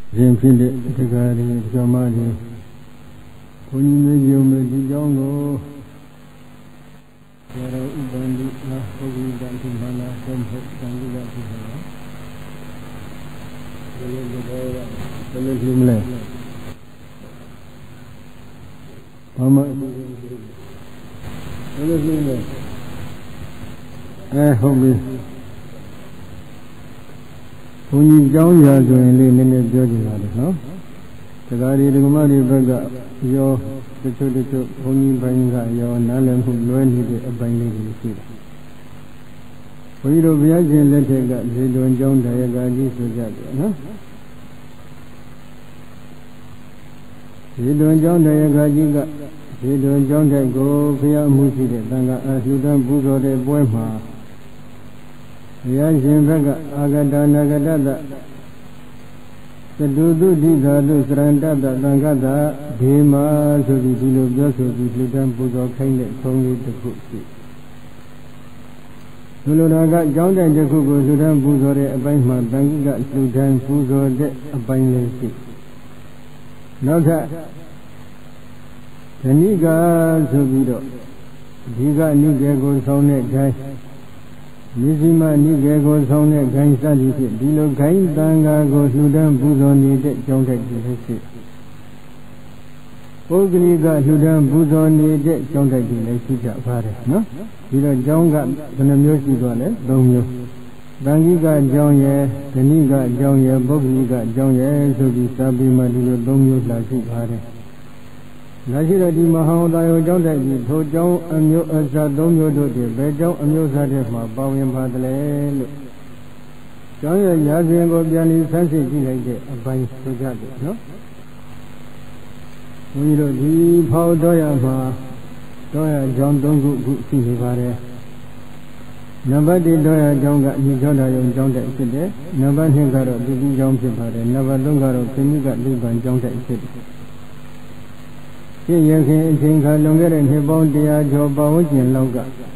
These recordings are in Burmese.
ရင်ဖြစ်တဲ့တရားတွေဓမ္မတွေဘုန်းကြီးမျိုးမျိုးမျိုးဒီကြောင်းကိုဆရာတော်ဥပ္ပန္တိနာပုဂ္ဂိတံဒီမနာဆုံးဖြတ်သံဃာဖြစ်တယ်နော်ဘယ်လိုဖြစ်မလဲဘာမှဘယ်လိုဖြစ်လဲဟုတ်ပြီဘုန်းကြီးကြောင်းရာဆိုရင်လေးနည်းနည်းပြောကြပါလေနော်တရားဒီဓမ္မတွေဘက်ကရောတချို့ဘုန်းကြီးပိုင်းကရောနားလည်မှုလွဲနေတဲ့အပိုင်းလေးတွေရှိတယ်ဘုန်းကြီးတို့ဘုရားရှင်လက်ထက်ကဇေတဝန်ကျောင်းတရားကကြီးဆိုကြတယ်နော်ဇေတဝန်ကျောင်းတရားကကြီးကဇေတဝန်ကျောင်းတဲ့ကိုဘုရားမှုရှိတဲ့သံဃာအလှူဒန်းပူဇော်တဲ့ပွဲမှာဘုရားရှင်ဘက်ကအာဂတနာဂတတသတုတုဒိသာတုစရန္တတသံဃတဒေမာဆိုပြီးဒီလိုပြောဆိုပြီးလှူဒန်းပူဇော်ခိုင်းတဲ့ခုံးလေးတစ်ခုရှိလူလိုတာကကျောင်းတိုင်တစ်ခုကိုလှူဒန်းပူဇော်တဲ့အပိုင်းမှာတန်ခိကလှူဒန်းပူဇော်တဲ့အပိုင်းလေးရှိနောက်ထပ်ဓနိကဆိုပြီးတော့ဒီကနိကေကိုဆောင်းတဲ့ခိုင်းမြစီမနိကေကိုဆောင်းတဲ့ခိုင်းစသည်ဖြင့်ဒီလိုခိုင်းတန်ဃာကိုလှူဒန်းပူဇော်နေတဲ့ကျောင်းတိုင်တစ်ခုရှိပုဂ္ဂလိကလှူဒန်းပူဇော်နေတဲ့ကျောင်းတိုင်တွေလည်းရှိကြပါတယ်နော်ဒီတော့ကျောင်းကဘယ်နှမျိုးရှိသွားလဲ၃မျိုးတန်ခိကကျောင်းရဲ့ဓနိကကျောင်းရဲ့ပုဂ္ဂလိကကျောင်းရဲ့ဆိုပြီးစာပေမှာဒီလို၃မျိုးလာရှိပါတယ်လာရှိတဲ့ဒီမဟာဝတ္တယောကျောင်းတိုင်ကြီးထိုကျောင်းအမျိုးအစား၃မျိုးတို့တည်းဘယ်ကျောင်းအမျိုးအစားတွေမှာပါဝင်ပါတယ်လို့ကျောင်းရဲ့ရာဇဝင်ကိုပြန်ပြီးဆန်းစစ်ကြည့်လိုက်တဲ့အပိုင်းဆိုကြတယ်နော်ဘုန်းကြီးတို့ဒီဖောက်တော်ရမှာတော်ရကျောင်း၃ခုခုရှိနေပါတယ်နံပါတ်1တော်ရကျောင်းကညီကျောင်းတော်ရုံကျောင်းတိုင်ဖြစ်တယ်နံပါတ်2ကတော့ဒီကျောင်းဖြစ်ပါတယ်နံပါတ်3ကတော့ခမိကလူပန်ကျောင်းတိုင်ဖြစ်တယ်ရှင်းရခင်အချိန်ခါလွန်ခဲ့တဲ့နှစ်ပေါင်း100ကျော်ပတ်ဝန်းကျင်လောက်က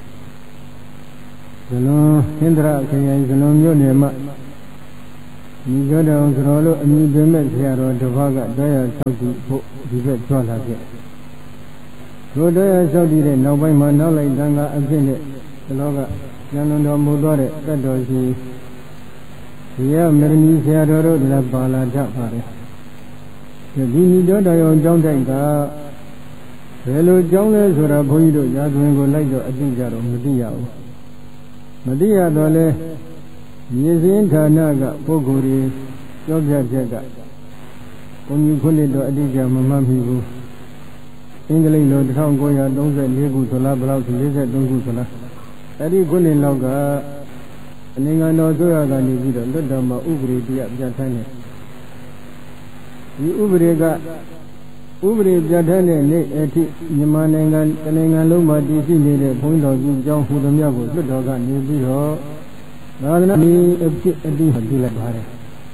ဇလွန်ဟင်္ဒရာခရိုင်ဇလွန်မြို့နယ်မှာညီကျောင်းတော်ဆိုလို့အမည်ပေးမဲ့ဆရာတော်တစ်ပါးကတော်ရဆောက်တည်ဖို့ဒီဘက်ကြွလာခဲ့တို့တော်ရဆောက်တည်တဲ့နောက်ပိုင်းမှာနောက်လိုက်တန်ခါအဖြစ်နဲ့ဒီလောကဉာဏ်တော်မူသွားတဲ့တတ်တော်ရှိဒီရမရဏီဆရာတော်တို့လည်းပါလာတတ်ပါတယ်ဒီညီကျောင်းတော်ရောကျောင်းတိုင်ကဘယ်လိုကျောင်းလဲဆိုတာဘုန်းကြီးတို့ရာဇဝင်ကိုလိုက်တော့အသိကြတော့မသိရဘူးမသိရတော့လဲမြေစင်းဌာနကပုဂ္ဂိုလ်တွေကြောပြချက်ကဘုန်းကြီးခုနှစ်တော့အတိအကျမမှတ်မိဘူးအင်္ဂလိပ်လို1934ခုဆိုလားဘယ်လောက်43ခုဆိုလားအဲ့ဒီခုနှစ်လောက်ကအနင်္ဂါတော်ဆိုရကနေပြီးတော့လွတ်တော်မှာဥပဒေတရားပြဋ္ဌာန်းတယ်ဒီဥပဒေကဥပဒေပြဋ္ဌာန်းတဲ့နေ့အထိမြန်မာနိုင်ငံတနိုင်ငံလုံးမှာတည်ရှိနေတဲ့ဘုန်းတော်ကြီးကျောင်းဟူသည်များကိုလွတ်တော်ကနေပြီးတော့သာသနာ့အဖြစ်အတိပြုလိုက်ပါတယ်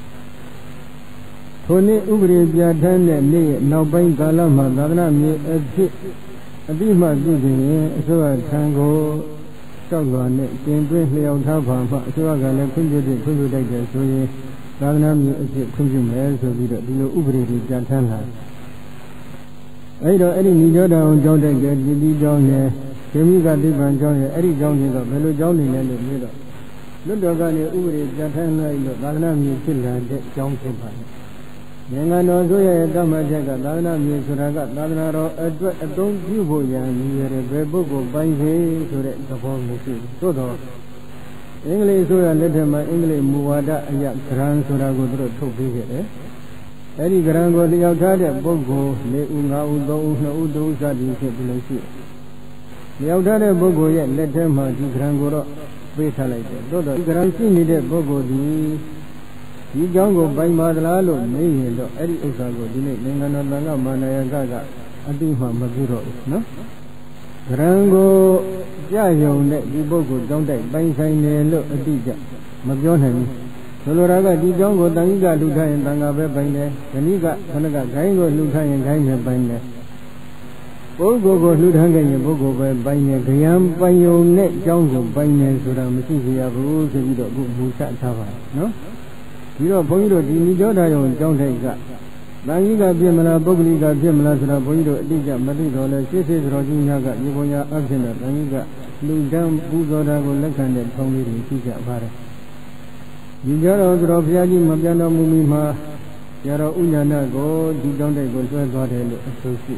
ထိုနေ့ဥပဒေပြဋ္ဌာန်းတဲ့နေ့ရဲ့နောက်ပိုင်းကာလမှာသာသနာ့မြေအဖြစ်အတိမှပြုခြင်းရင်အစိုးရထံကိုတောက်လွှာနဲ့တင်သွင်းလျှောက်ထားပါမှအစိုးရကလည်းခွင့်ပြုတဲ့ခွင့်ပြုတိုက်တယ်ဆိုရင်သာသနာ့မြေအဖြစ်ခွင့်ပြုမယ်ဆိုပြီးတော့ဒီလိုဥပဒေတွေပြဋ္ဌာန်းလာအဲ့တော့အဲ့ဒီညီကျောင်းတော်ကျောင်းတဲ့ဒီကျောင်းနဲ့ဇေမိကတိပံကျောင်းရဲ့အဲ့ဒီကျောင်းတွေကဘယ်လိုကျောင်းနေလဲလို့ပြောတော့လွတ်တော်ကနေဥပဒေပြဋ္ဌာန်းလိုက်လို့သာသနာ့မြေဖြစ်လာတဲ့ကျောင်းဖြစ်ပါတယ်နိုင်ငံတော်ဆိုရဲ့တမထက်ကသာသနာ့မြေဆိုတာကသာသနာတော်အတွက်အသုံးပြုဖို့ရန်ရည်ရတဲ့ဘယ်ပုဂ္ဂိုလ်ပိုင်းစေဆိုတဲ့သဘောမျိုးရှိသို့တော့အင်္ဂလိပ်ဆိုရလက်ထက်မှာအင်္ဂလိပ်မူဝါဒအရဂရန်ဆိုတာကိုသူတို့ထုတ်ပေးခဲ့တယ်အဲ့ဒီဂရန်ကိုလျှောက်ထားတဲ့ပုဂ္ဂိုလ်၄ဦး၅ဦး၃ဦး၂ဦး၃ဦးစသည်ဖြင့်ဒီလိုရှိလျှောက်ထားတဲ့ပုဂ္ဂိုလ်ရဲ့လက်ထဲမှာဒီဂရန်ကိုတော့ပေးထားလိုက်တယ်သို့တော့ဒီဂရန်ရှိနေတဲ့ပုဂ္ဂိုလ်ဒီကျောင်းကိုပိုင်ပါသလားလို့မေးရင်တော့အဲ့ဒီဥစ္စာကိုဒီနေ့နိုင်ငံတော်သံဃာမာနယကကအတိမှမပြုတော့ဘူးနော်ဂရန်ကိုကြယုံတဲ့ဒီပုဂ္ဂိုလ်ကျောင်းတိုက်ပိုင်ဆိုင်တယ်လို့အတိကျမပြောနိုင်ဘူးဆိုလိုတာကဒီကျောင်းကိုတန်ခိကလှူထားရင်တန်ခါပဲပိုင်တယ်ဓနိကခဏကဂိုင်းကိုလှူထားရင်ဂိုင်းပဲပိုင်တယ်ပုဂ္ဂိုလ်ကိုလှူထားခဲ့ရင်ပုဂ္ဂိုလ်ပဲပိုင်တယ်ဂယံပိုင်ယုံနဲ့ကျောင်းကိုပိုင်တယ်ဆိုတာမရှိစေရဘူးဆိုပြီးတော့အခုမူချထားပါတယ်နော်ဂဒီတော့ဘုန်းကြီးတို့ဒီနိရောဓယုံအကြောင်းတိုက်ကတန်ကြီးကပြည့်မလားပုဂ္ဂလိကပြည့်မလားဆိုတော့ဘုန်းကြီးတို့အတိအကျမသိတော့လဲရှေ့စေတော်ကြီးများကဒီဘုံညာအဖြစ်နဲ့တန်ကြီးကလူတန်းပူဇော်တာကိုလက်ခံတဲ့ထုံးလေးတွေရှိကြပါတယ်ဒီကြတော့သူတော်ဘုရားကြီးမပြန်တော်မူမီမှာဆရာတော်ဥညာဏကိုဒီကြောင့်တိုက်ကိုလွှဲသွားတယ်လို့အဆိုရှိ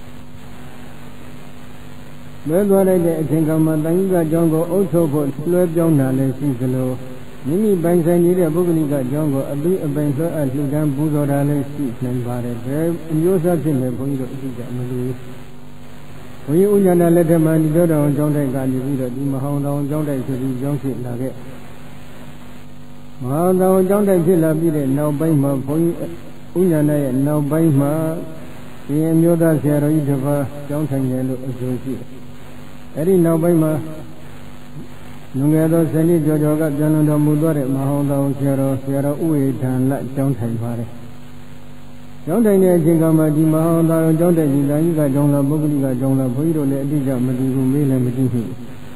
လွှဲသွားလိုက်တဲ့အချိန်ကမှတန်ကြီးကအကြောင်းကိုအုပ်ချုပ်ဖို့လွှဲပြောင်းတာလည်းရှိသလိုမိမိပိုင်ဆိုင်နေတဲ့ပုဂ္ဂလိကအကြောင်းကိုအပြီးအပိုင်လွှဲအပ်လှူဒန်းပူဇော်တာလည်းရှိနိုင်ပါတယ်ဘယ်အမျိုးအစားဖြစ်နေဘုန်းကြီးတို့အတိအကျမလို့ဘုန်းကြီးဥညာဏလက်ထက်မှာဒီတော်တော်အကြောင်းတိုက်ကနေပြီးတော့ဒီမဟောင်းတော်အကြောင်းတိုက်ဆိုပြီးကြောင်းရှိလာခဲ့မဟာတော်အကြောင်းတိုက်ဖြစ်လာပြီးတဲ့နောက်ပိုင်းမှာဘုန်းကြီးဥညာဏရဲ့နောက်ပိုင်းမှာဒီအမျိုးသားဆရာတော်ကြီးတစ်ပါးကြောင်းထိုင်တယ်လို့အဆိုရှိအဲ့ဒီနောက်ပိုင်းမှာလူငယ်သောဇနီးကျော်ကျော်ကပြန်လွန်တော်မူသွားတဲ့မဟာတော်ဆရာတော်ဥဝေထံလက်ကြောင်းထိုင်ပါတယ်ကြောင်းထိုင်တဲ့အချိန်ကမှဒီမဟာတော်ကြောင်းတဲ့ဒီတိုင်းကကြောင်းလာပုဂ္ဂလိကကြောင်းလာဘုန်းကြီးတို့လည်းအတိအကျမသိဘူးမေးလည်းမသိဘူး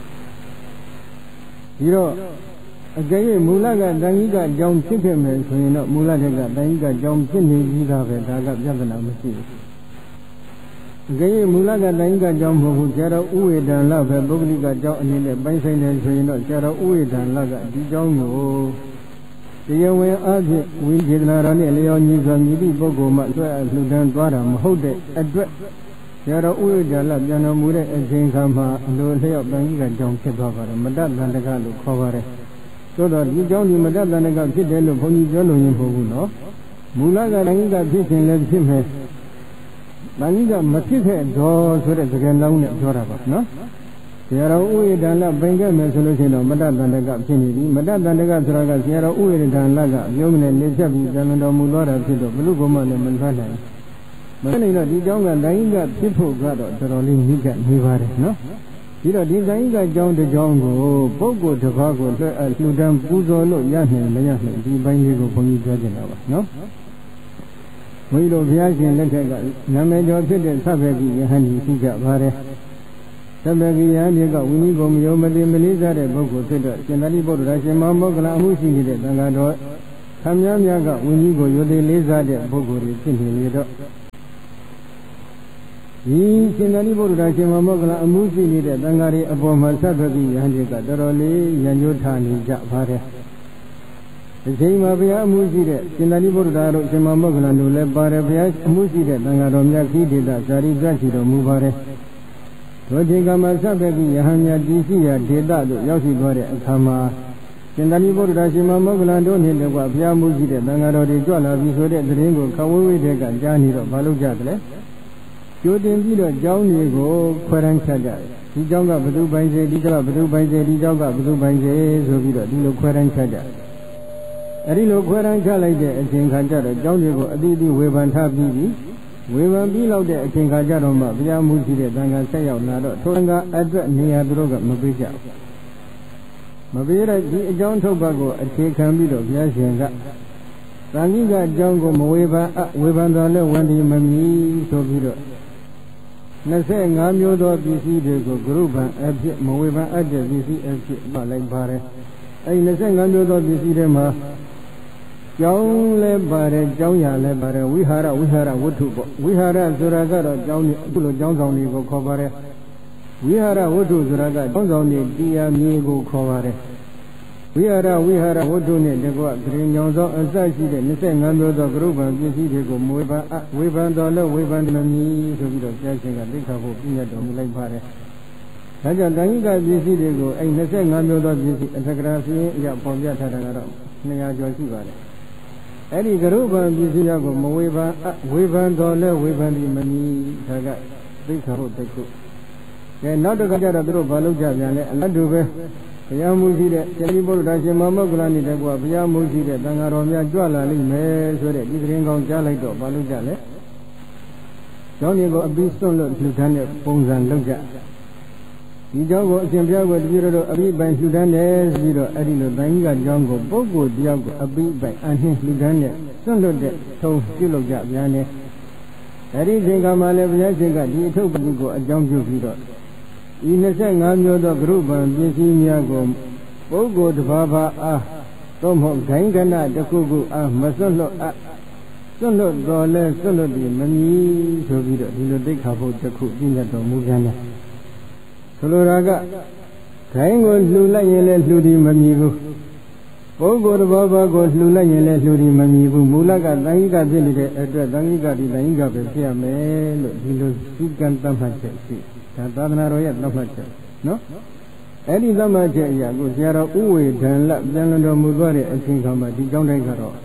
ဒီတော့အကယ်၍မူလကတန်ကြီးကကြောင်းဖြစ်ခဲ့မယ်ဆိုရင်တော့မူလတက်ကတန်ကြီးကကြောင်းဖြစ်နေပြီးသားပဲဒါကပြဿနာမရှိဘူးအကယ်၍မူလကတန်ကြီးကကြောင်းမဟုတ်ဘူးဆရာတော်ဥဝေဒံလပဲပုဂ္ဂလိကကြောင်းအနေနဲ့ပိုင်းဆိုင်တယ်ဆိုရင်တော့ဆရာတော်ဥဝေဒံလကဒီကြောင်းကိုတရားဝင်အဖြစ်ဝိသေသနာတော်နဲ့လျော်ညီစွာမြည်သည့်ပုဂ္ဂိုလ်မှဆွဲအပ်လှူဒန်းသွားတာမဟုတ်တဲ့အတွက်ဆရာတော်ဥဝေဒံလပြန်တော်မူတဲ့အချိန်ခါမှာအလိုလျောက်တန်ကြီးကကြောင်းဖြစ်သွားပါတယ်မတ္တတန်တကလို့ခေါ်ပါတယ်သို့တော့ဒီကြောင်းဒီမတ္တတန်တကဖြစ်တယ်လို့ဘုန်းကြီးပြောလို့ရင်မဟုတ်ဘူးနော်မူလကတန်ကြီးကဖြစ်ခြင်းလည်းဖြစ်မယ်တန်ကြီးကမဖြစ်ခဲ့တော့ဆိုတဲ့စကားလုံးနဲ့ပြောတာပါနော်ဆရာတော်ဥဝေဒံလပင်ခဲ့မယ်ဆိုလို့ရှိရင်တော့မတ္တတန်တကဖြစ်နေပြီမတ္တတန်တကဆိုတာကဆရာတော်ဥဝေဒံလကပြုံးနေနေချက်ပြီးဇံတော်မူသွားတာဖြစ်တော့ဘလို့ကမှလည်းမထွက်နိုင်မထွက်နိုင်တော့ဒီကြောင်းကတန်ကြီးကဖြစ်ဖို့ကတော့တော်တော်လေးနိကနေပါတယ်နော်ဒီတော့ဒီတန်ကြီးကကြောင်းတစ်ကြောင်းကိုပုဂ္ဂိုလ်တစ်ပါးကိုလွှဲအပ်လှူဒန်းပူဇော်လို့ရနိုင်မရနိုင်ဒီပိုင်းလေးကိုဘုန်းကြီးပြောချင်တာပါနော်ဘုန်းကြီးတို့ဘုရားရှင်လက်ထက်ကနာမည်ကျော်ဖြစ်တဲ့သဗ္ဗေကိယဟန်ကြီးရှိကြပါတယ်သဗ္ဗေကိယဟန်ကြီးကဝိနည်းကိုမယုံမသိမလေးစားတဲ့ပုဂ္ဂိုလ်ဖြစ်တော့ရှင်သာရိပုတ္တရာရှင်မောဂလအမှုရှိနေတဲ့သံဃာတော်ခမည်းများကဝိနည်းကိုယုံသိလေးစားတဲ့ပုဂ္ဂိုလ်တွေဖြစ်နေလေတော့ဒီရှင်သာရိပုတ္တရာရှင်မောဂလအမှုရှိနေတဲ့သံဃာတွေအပေါ်မှာသဗ္ဗေကိယဟန်ကြီးကတော်တော်လေးရံ့ညှိုးထားနေကြပါတယ်ဒီချိန်မှာဘုရားအမှုရှိတဲ့ရှင်သာရိပုတ္တရာတို့ရှင်မောဂလတို့လည်းပါတယ်ဘုရားအမှုရှိတဲ့သံဃာတော်များခိတေတဇာတိပြတ်ရှိတော်မူပါတယ်တို့ဒီကမှာသဗ္ဗေကိယဟန်များတည်ရှိရာဒေသသို့ရောက်ရှိသွားတဲ့အခါမှာရှင်သာရိပုတ္တရာရှင်မောဂလတို့နှင့်တကွဘုရားမှုရှိတဲ့သံဃာတော်တွေကြွလာပြီးဆိုတဲ့သတင်းကိုခဝေးဝေးတဲ့ကကြားနေတော့မလုပ်ကြသလဲကျိုးတင်ပြီးတော့ကျောင်းတွေကိုခွဲတန်းချကြတယ်ဒီကျောင်းကဘုသူပိုင်စေဒီကျောင်းကဘုသူပိုင်စေဒီကျောင်းကဘုသူပိုင်စေဆိုပြီးတော့ဒီလိုခွဲတန်းချကြတယ်အဲဒီလိုခွဲတန်းချလိုက်တဲ့အချိန်ခါကျတော့ကျောင်းတွေကိုအတိအကျဝေဖန်ထားပြီးဝေဖန်ပြီးလောက်တဲ့အချိန်ခါကျတော့မှဘုရားမှုရှိတဲ့သံဃာဆက်ရောက်လာတော့ထိုသံဃာအတွက်နေရာသူတို့ကမပေးကြဘူးမပေးတဲ့ဒီအကြောင်းထုတ်ပတ်ကိုအခြေခံပြီးတော့ဘုရားရှင်ကသံဃိကအကြောင်းကိုမဝေဖန်ဝေဖန်တော်လဲဝန်ဒီမမီဆိုပြီးတော့25မျိုးသောပစ္စည်းတွေကိုဂရုပံအဖြစ်မဝေဖန်အပ်တဲ့ပစ္စည်းအဖြစ်မှလိုက်ပါတယ်အဲဒီ25မျိုးသောပစ္စည်းတွေမှာကျောင်းလည်းပါတယ်ကျောင်းရလည်းပါတယ်ဝိဟာရဝတ္ထုပေါ့ဝိဟာရဆိုတာကတော့ကျောင်းအခုလိုကျောင်းဆောင်တွေကိုခေါ်ပါတယ်ဝိဟာရဝတ္ထုဆိုတာကကျောင်းဆောင်တွေတရားမြေကိုခေါ်ပါတယ်ဝိဟာရဝတ္ထုနဲ့တကွဂရင်ညောင်သောအစရှိတဲ့25မျိုးသောဂရုပံပစ္စည်းတွေကိုဝေဖန်တော်လဲဝေဖန်မမီဆိုပြီးတော့ဆရာရှင်ကသိခါဖို့ပြည့်တော်မူလိုက်ပါတယ်ဒါကြောင့်တန်ကြီးကပစ္စည်းတွေကိုအဲ25မျိုးသောပစ္စည်းအထက်ကရာစီရင်အရပေါ်ပြထားတာကတော့200ကျော်ရှိပါတယ်အဲ့ဒီကရုပံပစ္စည်းကိုမဝေဖန်ဝေဖန်တော်လဲဝေဖန်ပြီးမမီဒါကသိခါဖို့တခုကဲနောက်တစ်ခါကျတော့သူတို့ဘာလုပ်ကြပြန်လဲအလတ်တူပဲဘုရားမူရှိတဲ့ရှင်သာရိပုတ္တရာရှင်မောဂလနဲ့တကွာဘုရားမူရှိတဲ့သံဃာတော်များကြွလာလိမ့်မယ်ဆိုတဲ့ဒီသတင်းကောင်းကြားလိုက်တော့ဘာလုပ်ကြလဲကျောင်းတွေကိုအပြီးစွန့်လို့လှူဒန်းတဲ့ပုံစံလုပ်ကြဒီကျောင်းကိုအရှင်ဘုရားကိုတပည့်တော်အပြီးပိုင်လှူဒန်းတယ်ဆိုပြီးတော့အဲ့ဒီလိုတန်ကြီးကကျောင်းကိုပုဂ္ဂိုလ်တယောက်ကိုအပြီးပိုင်အနှင်းလှူဒန်းတဲ့စွန့်လွတ်တဲ့ထုံးပြုလုပ်ကြပြန်တယ်အဲ့ဒီချိန်ကမှလည်းဘုရားရှင်ကဒီအထုပ်ပတိကိုအကြောင်းပြုပြီးတော့ဤ25မျိုးသောဂရုပံပစ္စည်းများကိုပုဂ္ဂိုလ်တစ်ပါးပါအားသောမောဂိုင်းကနာတခုခုအားမစွတ်လွတ်စွတ်လွတ်တော်လဲစွတ်လွတ်ပြီးမမြည်ဆိုပြီးတော့ဒီလိုသိက္ခာပုဒ်တစ်ခုပြည့်ညတ်တော်မူပြန်တယ်ဆိုလိုတာကဂိုင်းကိုလှူလိုက်ရင်လည်းလှူဒီမမြည်ဘူးပုဂ္ဂိုလ်တစ်ပါးပါးကိုလှူလိုက်ရင်လည်းလှူဒီမမြည်ဘူးမူလကသံဃိကဖြစ်နေတဲ့အတွက်သံဃိကဒီသံဃိကပဲဖြစ်ရမယ်လို့ဒီလိုစုကံသတ်မှတ်ချက်ရှိဒါသာသနာတော်ရဲ့သတ်မှတ်ချက်နော်အဲ့ဒီသတ်မှတ်ချက်အရာကိုဆရာတော်ဥဝေဒံလပြန်လွန်တော်မူသွားတဲ့အချိန်ခါမှာဒီကြောင်းတိုင်းကတော့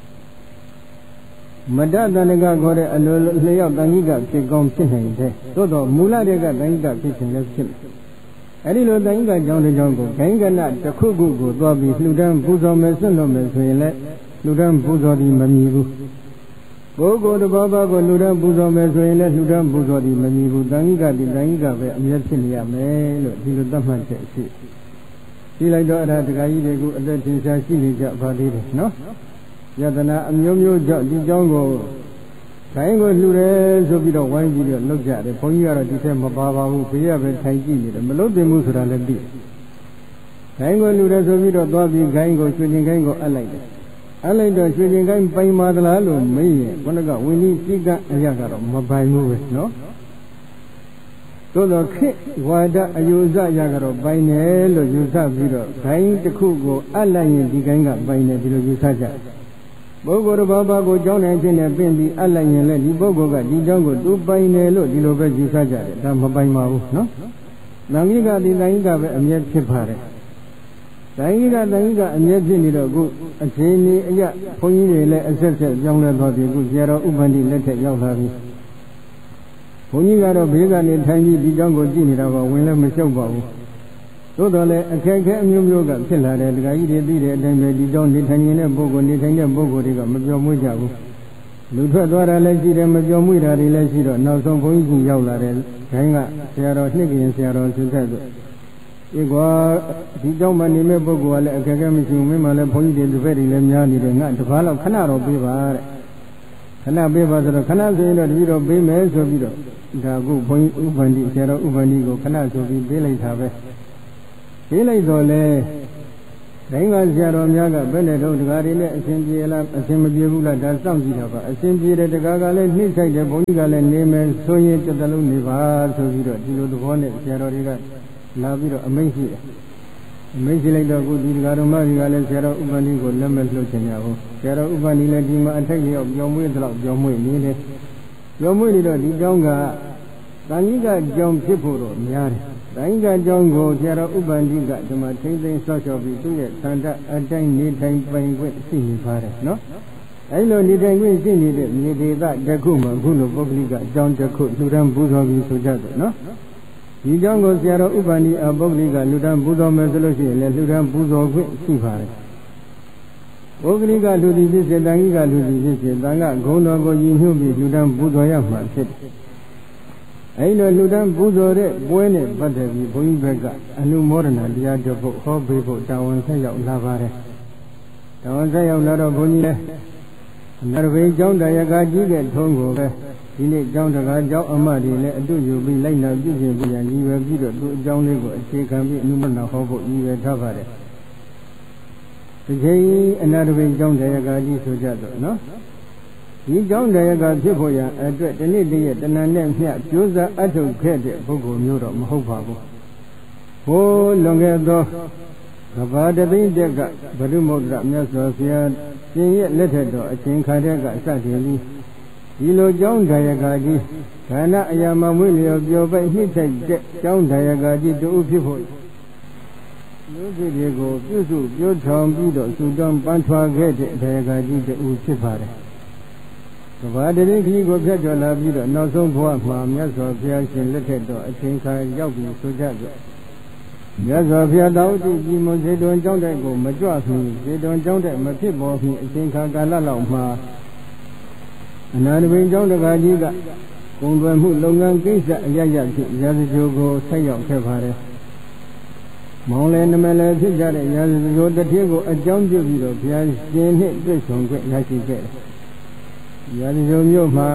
မတ္တတဏ္ဍကခေါ်တဲ့အလိုလျောက်တန်ကြီးကဖြစ်ကောင်းဖြစ်နိုင်တယ်သို့တော့မူလတည်းကတန်ကြီးကဖြစ်ခြင်းလည်းဖြစ်တယ်အဲ့ဒီလိုတန်ကြီးကကြောင်းတစ်ကြောင်းကိုဂိုင်းကနတစ်ခုခုကိုသွားပြီးလှူဒန်းပူဇော်မယ်ဆွတ်လွတ်မယ်ဆိုရင်လည်းလှူဒန်းပူဇော်သည်မမြည်ဘူးပုဂ္ဂိုလ်တစ်ပါးပါးကိုလှူဒန်းပူဇော်မယ်ဆိုရင်လည်းလှူဒန်းပူဇော်သည်မမြည်ဘူးတန်ကြီးကဒီတန်ကြီးကပဲအမြဲဖြစ်နေရမယ်လို့ဒီလိုသတ်မှတ်ချက်ရှိဒီလိုက်တော့အဲ့ဒါတရားကြီးတွေကိုအသက်ထင်ရှားရှိနေကြပါသေးတယ်နော်ယတနာအမျိုးမျိုးကြောင့်ဒီကြောင်းကိုဂိုင်းကိုလှူတယ်ဆိုပြီးတော့ဝိုင်းပြီးတော့လုပ်ကြတယ်ဘုန်းကြီးကတော့ဒီထက်မပါပါဘူးဘေးရပဲထိုင်ကြည့်နေတယ်မလုပ်တင်ဘူးဆိုတာလည်းသိဂိုင်းကိုလှူတယ်ဆိုပြီးတော့သွားပြီးဂိုင်းကိုရွှေကျင်ဂိုင်းကိုအပ်လိုက်တယ်အပ်လိုက်တော့ရွှေကျင်ဂိုင်းပိုင်ပါသလားလို့မေးရင်ခုနကဝင်းကြီးစိကအရာကတော့မပိုင်ဘူးပဲနော်သို့တော့ခေဝါဒအယူဆအရာကတော့ပိုင်တယ်လို့ယူဆပြီးတော့ဂိုင်းတစ်ခုကိုအပ်လိုက်ရင်ဒီဂိုင်းကပိုင်တယ်ဒီလိုယူဆကြပုဂ္ဂိုလ်တစ်ပါးပါးကိုကြောင်းနိုင်ခြင်းနဲ့ပြင်ပြီးအပ်လိုက်ရင်လည်းဒီပုဂ္ဂိုလ်ကဒီကြောင်းကိုသူပိုင်တယ်လို့ဒီလိုပဲယူဆကြတယ်ဒါမပိုင်ပါဘူးနော်သံဃိကဒီသံဃိကပဲအမြဲဖြစ်ပါတယ်သံဃိကအမြဲဖြစ်နေတော့အခုအချိန်ကြီးအရာဘုန်းကြီးတွေလည်းအဆက်ဆက်ကြောင်းလဲသွားပြီအခုဆရာတော်ဥပ္ပန္တိလက်ထက်ရောက်လာပြီဘုန်းကြီးကတော့ဘေးကနေထိုင်ပြီးဒီကြောင်းကိုကြည့်နေတာပါဝင်လည်းမလျှောက်ပါဘူးသို့တော်လည်းအခက်အခဲအမျိုးမျိုးကဖြစ်လာတယ်ဒကာကြီးတွေသိတဲ့အတိုင်းပဲဒီကြောင့်နေထိုင်နေတဲ့ပုဂ္ဂိုလ်နေထိုင်တဲ့ပုဂ္ဂိုလ်တွေကမပြောမွေးကြဘူးလူထွက်သွားတာလည်းရှိတယ်မပြောမွေးတာတွေလည်းရှိတော့နောက်ဆုံးဘုန်းကြီးရောက်လာတယ်ခိုင်းကဆရာတော်နှစ်ကရင်ဆရာတော်သူဆက်ဆိုဒီကွာဒီကြောင့်မနေမဲ့ပုဂ္ဂိုလ်ကလည်းအခက်အခဲမရှိဘူးမင်းမလည်းဘုန်းကြီးတွေတစ်ဖက်တွေလည်းများနေတယ်ငါတပါးလောက်ခဏတော့ပေးပါတဲ့ခဏပေးပါဆိုတော့ခဏဆိုရင်တော့တပည့်တော်ပေးမယ်ဆိုပြီးတော့ဒါကုဘုန်းကြီးဥပ္ပန္တိဆရာတော်ဥပ္ပန္တိကိုခဏဆိုပြီးပေးလိုက်တာပဲပေးလိုက်တော့လေဒိုင်းကဆရာတော်များကဘယ်နဲ့တော့တကားတွေနဲ့အရှင်ပြေလားအရှင်မပြေဘူးလားဒါစောင့်ကြည့်တော့ပါအရှင်ပြေတဲ့တကားကလည်းနှိမ့်ဆိုင်တယ်ဘုန်းကြီးကလည်းနေမယ်ဆိုရင်တစ်တလုံးနေပါဆိုပြီးတော့ဒီလိုသဘောနဲ့ဆရာတော်တွေကလာပြီးတော့အမိန့်ရှိတယ်အမိန့်ရှိလိုက်တော့အခုဒီတကားတော်မကြီးကလည်းဆရာတော်ဥပ္ပန္တိကိုလက်မဲ့လှုပ်ချင်ကြဘူးဆရာတော်ဥပ္ပန္တိလည်းဒီမှာအထက်ရောက်ပြောင်းမွေးတော့ပြောင်းမွေးနေတယ်ပြောင်းမွေးနေတော့ဒီကျောင်းကတန်ကြီးကကျောင်းဖြစ်ဖို့တော့များတယ်တိုင်းကကြောင့်ကိုဆရာတော်ဥပ္ပန္တိကဒီမှာထိမ့်သိမ်းဆော့ချော်ပြီးသူ့ရဲ့သံတအတိုင်းနေထိုင်ပိုင်ခွင့်ရှိနေပါတယ်နော်အဲလိုနေထိုင်ခွင့်ရှိနေတဲ့မြေဒေသတစ်ခုမှာခုလိုပုဂ္ဂလိကအကြောင်းတစ်ခုလူတန်းပူဇော်ပြီးဆိုကြတယ်နော်ဒီကြောင့်ကိုဆရာတော်ဥပ္ပန္တိအပုဂ္ဂလိကလူတန်းပူဇော်မယ်ဆိုလို့ရှိရင်လည်းလူတန်းပူဇော်ခွင့်ရှိပါတယ်ပုဂ္ဂလိကလူဒီဖြစ်စေတန်ကြီးကလူဒီဖြစ်စေတန်ကဂုဏ်တော်ကိုရည်ညွှန်းပြီးလူတန်းပူဇော်ရမှာဖြစ်တယ်အဲ့လိုလူတန်းပူဇော်တဲ့ပွဲနဲ့ပတ်သက်ပြီးဘုန်းကြီးဘက်ကအနုမောဒနာတရားတစ်ပုဒ်ဟောပေးဖို့တာဝန်ဆက်ရောက်လာပါတယ်။တာဝန်ဆက်ရောက်လာတော့ဘုန်းကြီးလည်းအနာရဘိကျောင်းတရားကကြီးတဲ့ထုံးကိုပဲဒီနေ့ကျောင်းတရားကျောင်းအမတွေလည်းအတူယူပြီးလိုက်နာပြုပြင်ပြန်ရည်ရွယ်ပြီးတော့သူ့အကြောင်းလေးကိုအခြေခံပြီးအနုမောဒနာဟောဖို့ရည်ရွယ်ထားပါတယ်။ဒီချိန်အနာရဘိကျောင်းတရားကကြီးဆိုကြတော့နော်ဒီကြောင့်တရားကဖြစ်ဖို့ရအတွက်ဒီနေ့တည်းရဲ့တဏ္ဍာနဲ့မျှကြိုးစားအထုတ်ခဲ့တဲ့ပုဂ္ဂိုလ်မျိုးတော့မဟုတ်ပါဘူး။ဟိုလွန်ခဲ့သောကဘာတသိန်းတက်ကဘုရုမုဒ္ဒရာမြတ်စွာဘုရားရှင်ရဲ့လက်ထက်တော်အချိန်ခါတဲ့ကစတင်ပြီးဒီလိုကြောင့်တရားကကြီးဌာနအရာမမွေးလျော်ပျော်ပိုက်နှိမ့်ထိုက်တဲ့ကြောင့်တရားကကြီးတူဖြစ်ဖို့လူကြီးတွေကိုပြုစုပြောထောင်ပြီးတော့သုတောင်းပန်းထွားခဲ့တဲ့တရားကကြီးတူဖြစ်ပါတယ်ကဘာတရင်ခကြီးကိုဖြတ်ကျော်လာပြီးတော့နောက်ဆုံးဘဝမှာမြတ်စွာဘုရားရှင်လက်ထက်တော်အချိန်ခါရောက်ပြီးဆိုကြကြမြတ်စွာဘုရားတောင်းတကြီးမွန်စေတုံကျောင်းတဲ့ကိုမကြွမီစေတုံကျောင်းတဲ့မဖြစ်ပေါ်မီအချိန်ခါကာလလောက်မှာအနာတပင်ကျောင်းတကာကြီးကဂုံတွယ်မှုလုပ်ငန်းကိစ္စအရရဖြစ်ရာဇဂိုကိုဆက်ရောက်ခဲ့ပါတယ်မောင်လည်းနမလည်းဖြစ်ကြတဲ့ရာဇဂိုတတိကိုအကြောင်းပြုပြီးတော့ဘုရားရှင်နှင့်တွေ့ဆုံခွင့်ရရှိခဲ့တယ်ရာဇဂိုမြို့မှာ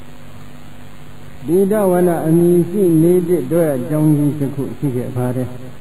ဒီဒဝနအမည်ရှိနေတဲ့အတွက်အကြောင်းကြီးတစ်ခုရှိခဲ့ပါတယ်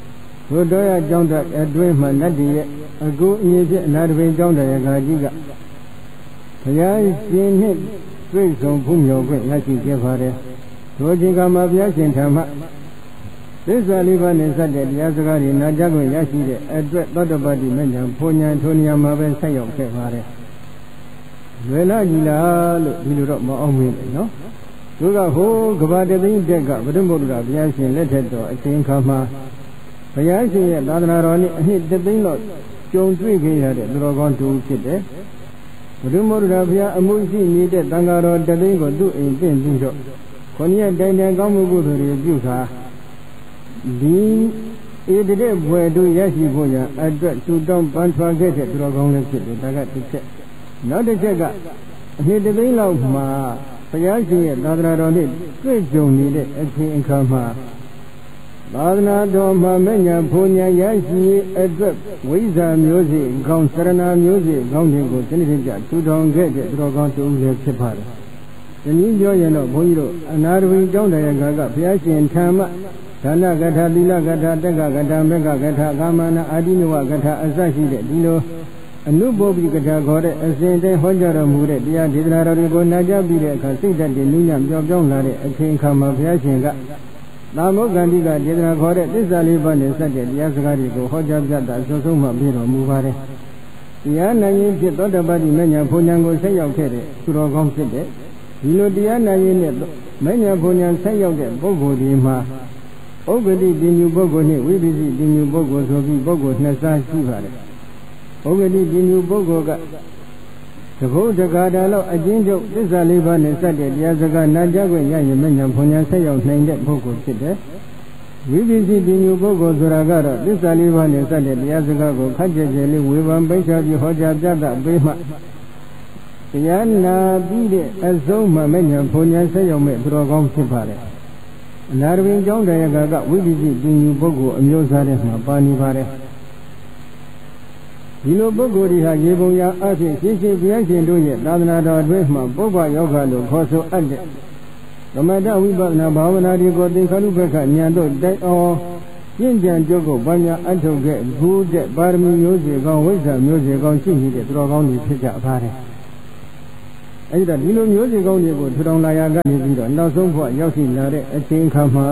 ထိုတော်ရကျောင်းတိုက်အတွင်းမှနတ်တည်းရဲ့အကူအညီဖြင့်အနာတပင်ကျောင်းတရားခါကြီးကဘုရားရှင်နှင့်တွေ့ဆုံဖူးမြော်ခွင့်ရရှိခဲ့ပါတယ်ထိုချိန်ကမှာဘုရားရှင်ထံမှသစ္စာလေးပါးနဲ့စတဲ့တရားစကားတွေနာကြားခွင့်ရရှိတဲ့အတွက်သောတပတ္တိမဉ္ဇဉ်ဘုံညာထိုနေရာမှာပဲဆက်ရောက်ခဲ့ပါတယ်လွယ်လာကြည်လားလို့ဒီလိုတော့မအောင်မင်းလေနော်သူကဟိုကဘာတသိန်းတက်ကဗုဒ္ဓဘုရားဘုရားရှင်လက်ထက်တော်အချိန်ခါမှာဘုရားရှင်ရဲ့သာသနာတော်နဲ့အနှစ်တသိန်းလောက်ကြုံတွေ့ခဲ့ရတဲ့သူတော်ကောင်းတူဖြစ်တယ်ဘုဒ္ဓဘုရားဘုရားအမှုရှိနေတဲ့တန်ဃာတော်တသိန်းကိုသူ့အိမ်ပြင်ပြီးတော့ခொနည်းတိုင်တိုင်ကောင်းမှုကုသိုလ်တွေပြုခါဒီဧတတဲ့ဘွယ်တို့ရရှိဖို့ရအတွက်သူတောင်းပန်ထွာခဲ့တဲ့သူတော်ကောင်းလည်းဖြစ်တယ်ဒါကတစ်ချက်နောက်တစ်ချက်ကအနှစ်တသိန်းလောက်မှာဘုရားရှင်ရဲ့သာသနာတော်နဲ့တွေ့ကြုံနေတဲ့အချိန်အခါမှာသာသနာတော်မှာမဉ္ဇဉ်ဘုံညာရရှိအတွက်ဝိဇ္ဇာမျိုးစေ့ကောင်းစရဏမျိုးစေ့ကောင်းတွေကိုစနစ်တကျထူထောင်ခဲ့တဲ့သူတော်ကောင်းတူလည်းဖြစ်ပါတယ်။ဒီနည်းပြောရင်တော့ဘုန်းကြီးတို့အနာတဝီကျောင်းတရားကဘုရားရှင်ထံမှဒါနကထာသီလကထာတက္ကကထာမေကကထာကာမနာအာတိနဝကထာအစရှိတဲ့ဒီလိုအနုဘောပိကထာခေါ်တဲ့အစဉ်တိုင်းဟောကြားတော်မူတဲ့တရားဒေသနာတော်တွေကိုနာကြားပြီးတဲ့အခါစိတ်ဓာတ်တွေနည်းညံ့ပြောင်းပြောင်းလာတဲ့အချိန်အခါမှာဘုရားရှင်ကသာမောဂန္တိကဒေသနာခေါ်တဲ့သစ္စာလေးပါးနဲ့စတဲ့တရားစကားတွေကိုဟောကြားပြတာဆုံးဆုံးမှပြီးတော်မူပါတယ်။တရားနာရင်ဖြစ်သောတပတ္တိမဉ္ဇဉ်ဘုံညာကိုဆက်ရောက်ခဲ့တဲ့သူတော်ကောင်းဖြစ်တဲ့ဒီလိုတရားနာရင်နဲ့မဉ္ဇဉ်ဘုံညာဆက်ရောက်တဲ့ပုဂ္ဂိုလ်ဒီမှာဥပ္ပတိပညုပုဂ္ဂိုလ်နဲ့ဝိပစ္စည်းပညုပုဂ္ဂိုလ်ဆိုပြီးပုဂ္ဂိုလ်နှစ်စားရှိပါတယ်။ဥပ္ပတိပညုပုဂ္ဂိုလ်ကသဘုဒ္ဓဂါထာလောက်အချင်းချုပ်သစ္စာလေးပါးနဲ့စတဲ့တရားစကားနာကြားခွင့်ရရင်မဉ္ဇဉ်ဘုံညာဆက်ရောက်နိုင်တဲ့ပုဂ္ဂိုလ်ဖြစ်တယ်။ဝိပစ္စည်းပညုပုဂ္ဂိုလ်ဆိုတာကတော့သစ္စာလေးပါးနဲ့စတဲ့တရားစကားကိုခက်ကြဲကြဲလေးဝေဖန်ပိတ်ချပြီးဟောကြားပြသပေးမှတရားနာပြီးတဲ့အဆုံးမှမဉ္ဇဉ်ဘုံညာဆက်ရောက်မဲ့သူတော်ကောင်းဖြစ်ပါတယ်။အနာတပင်ကျောင်းတရားကဝိပစ္စည်းပညုပုဂ္ဂိုလ်အမျိုးသားတဲ့မှာပါနေပါတယ်။ဒီလိုပုဂ္ဂိုလ်တွေဟာရေပုံရအဖြစ်ရှင်းရှင်းဘုရားရှင်တို့ရဲ့သာသနာတော်အတွင်းမှာပုဗ္ဗယောဂလို့ခေါ်ဆိုအပ်တဲ့သမထဝိပဿနာဘာဝနာတွေကိုသင်္ခါရုပ္ပခဉာဏ်တို့တိုက်အောင်ကျင့်ကြံကြုတ်ကိုဘာညာအထုတ်ခဲ့ဘူးတဲ့ပါရမီမျိုးစေကောင်းဝိဇ္ဇာမျိုးစေကောင်းရှိနေတဲ့သူတော်ကောင်းတွေဖြစ်ကြပါတယ်။အဲဒီတော့ဒီလိုမျိုးစေကောင်းတွေကိုထူထောင်လာရကနေပြီးတော့နောက်ဆုံးဘဝရောက်ရှိလာတဲ့အချိန်ခါမှာ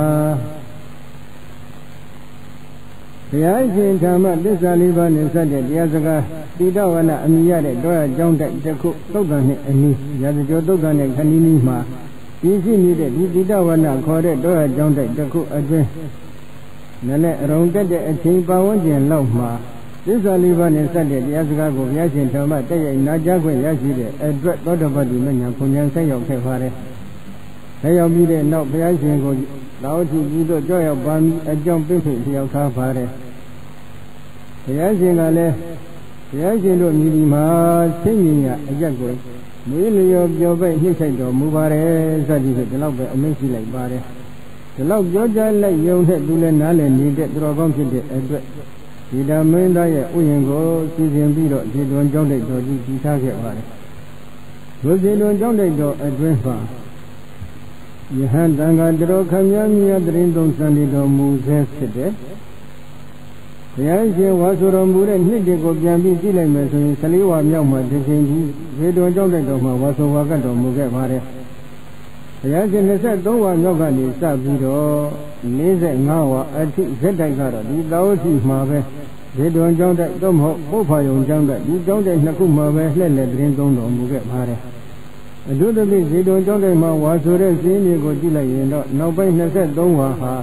ဘုရားရှင်ဓမ္မသစ္စာလေးပါးနဲ့စတဲ့တရားစကားတိတဝနာအမိရတဲ့တောရကျောင်းတိုက်တစ်ခုသုတ်တန်နဲ့အနီးရာဇကျော်သုတ်တန်နဲ့ခဏီးနီးမှာပြည့်စုံနေတဲ့ဒီတိတဝနာခေါ်တဲ့တောရကျောင်းတိုက်တစ်ခုအတွင်းနည်းနဲ့အရုံတက်တဲ့အချိန်ပတ်ဝန်းကျင်လောက်မှာသစ္စာလေးပါးနဲ့စတဲ့တရားစကားကိုဘုရားရှင်ဓမ္မတက်ရိုက်နာကြားခွင့်ရရှိတဲ့အတွက်သောတပတ္တိမဉ္ဇဉ်ဘုံညာဆက်ရောက်ခဲ့ပါတယ်။ဆက်ရောက်ပြီးတဲ့နောက်ဘုရားရှင်ကိုလာဝတိကြီးတို့ကြောက်ရောက်ပါမိအကြောင်းပြည့်စုံလျောက်ထားပါတယ်။ဘုရားရှင်ကလည်းဘုရားရှင်တို့မြည်ဒီမှာသိဉ္ဇာအရက်ကိုမွေးလျော်ပြောပိတ်နှိမ့်ဆိုင်တော်မူပါတယ်စသည်ဖြင့်ဒီလောက်ပဲအမိန့်ရှိလိုက်ပါတယ်ဒီလောက်ပြောကြားလိုက်ရုံနဲ့သူလည်းနားလည်နေတဲ့သူတော်ကောင်းဖြစ်တဲ့အတွက်ဒီဓမ္မင်းသားရဲ့ဥယျာဉ်ကိုစီစဉ်ပြီးတော့ဒီတွင်ကျောင်းတိုက်တော်ကြီးတည်ထားခဲ့ပါတယ်ဒီဒီတွင်ကျောင်းတိုက်တော်အတွင်းမှာယဟန်တန်ခါတော်ခမည်းမြတ်တရင်သုံးစံတော်မူဆဲဖြစ်တဲ့ဘုရားရှင်ဝါဆိုတော်မူတဲ့နှစ်တွေကိုပြန်ပြီးကြည့်လိုက်မယ်ဆိုရင်14ဝါမြောက်မှာဒီချိန်ကြီးဇေတော်ကျောင်းတိုက်တော်မှာဝါဆိုဝါကတ်တော်မူခဲ့ပါတယ်။ဘုရားရှင်23ဝါမြောက်ကနေစပြီးတော့45ဝါအထိဇက်တိုက်ကတော့ဒီတောရှိမှာပဲဇေတော်ကျောင်းတိုက်တော့မဟုတ်ပုဗ္ဗယုံကျောင်းတိုက်ဒီကျောင်းတိုက်နှစ်ခုမှာပဲလှည့်လည်သတင်းသုံးတော်မူခဲ့ပါတယ်။အထူးသဖြင့်ဇေတော်ကျောင်းတိုက်မှာဝါဆိုတဲ့စည်းမျိုးကိုကြည့်လိုက်ရင်တော့နောက်ပိုင်း23ဝါဟာ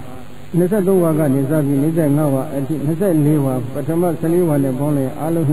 23ဝါကနေစပြီး45ဝါအထိ24ဝါပထမ14ဝါနဲ့ပေါင်းလိုက်အားလုံး